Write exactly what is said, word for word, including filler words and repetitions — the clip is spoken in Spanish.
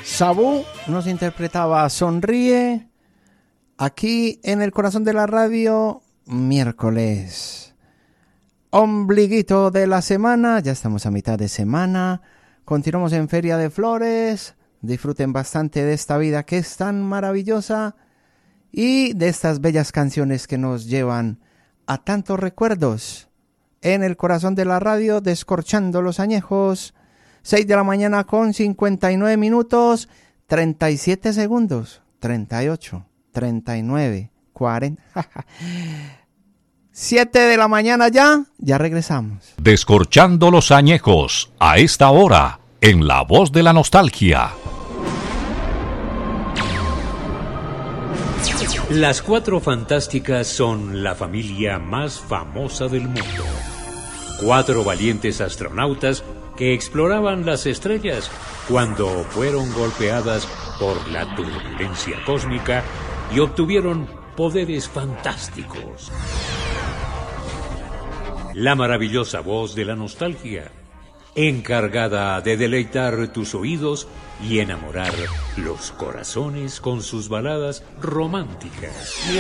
Sabú nos interpretaba Sonríe aquí en el corazón de la radio, miércoles. Ombliguito de la semana, ya estamos a mitad de semana, continuamos en Feria de Flores, disfruten bastante de esta vida que es tan maravillosa y de estas bellas canciones que nos llevan a tantos recuerdos en el corazón de la radio, descorchando los añejos. seis de la mañana con cincuenta y nueve minutos, treinta y siete segundos, treinta y ocho, treinta y nueve, cuarenta. siete de la mañana ya, ya regresamos. Descorchando los añejos, a esta hora, en La Voz de la Nostalgia. Las Cuatro Fantásticas son la familia más famosa del mundo. Cuatro valientes astronautas que exploraban las estrellas cuando fueron golpeadas por la turbulencia cósmica y obtuvieron poderes fantásticos. La maravillosa voz de la nostalgia, encargada de deleitar tus oídos y enamorar los corazones con sus baladas románticas.